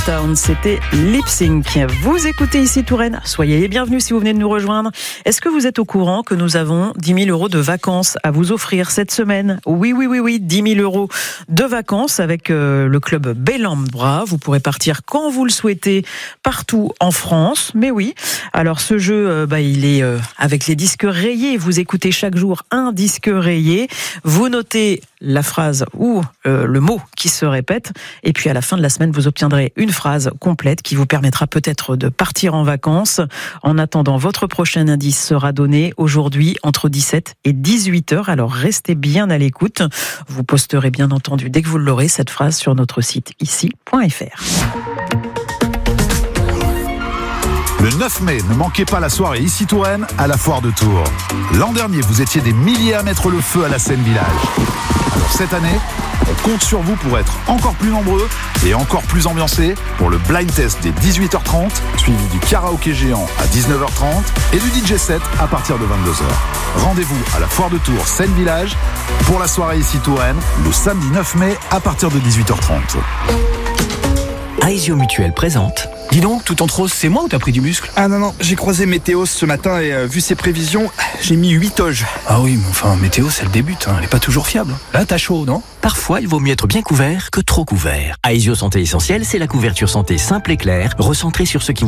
Town, c'était Lip Sync. Vous écoutez ici Touraine. Soyez les bienvenus si vous venez de nous rejoindre. Est-ce que vous êtes au courant que nous avons 10 000 € de vacances à vous offrir cette semaine ? Oui, 10 000 € de vacances avec le club Bellambra. Vous pourrez partir quand vous le souhaitez, partout en France. Mais oui, alors ce jeu, il est avec les disques rayés. Vous écoutez chaque jour un disque rayé. Vous notez la phrase ou le mot qui se répète. Et puis à la fin de la semaine, vous obtiendrez une phrase complète qui vous permettra peut-être de partir en vacances. En attendant, votre prochain indice sera donné aujourd'hui entre 17 et 18 heures. Alors restez bien à l'écoute. Vous posterez bien entendu dès que vous l'aurez cette phrase sur notre site ici.fr. Le 9 mai, ne manquez pas la soirée Ici Touraine à la Foire de Tours. L'an dernier, vous étiez des milliers à mettre le feu à la scène village. Alors cette année, on compte sur vous pour être encore plus nombreux et encore plus ambiancés pour le blind test dès 18h30, suivi du karaoké géant à 19h30 et du DJ set à partir de 22h. Rendez-vous à la Foire de Tours Scène Village pour la soirée Ici Touraine le samedi 9 mai à partir de 18h30. Aesio Mutuelle présente. Dis donc, tout en rose, c'est moi ou t'as pris du muscle ? Ah non, j'ai croisé Météos ce matin et vu ses prévisions, j'ai mis 8 toges. Ah oui, mais enfin, Météos, elle débute, elle est pas toujours fiable. Là, t'as chaud, non ? Parfois, il vaut mieux être bien couvert que trop couvert. Aesio Santé Essentielle, c'est la couverture santé simple et claire, recentrée sur ce qui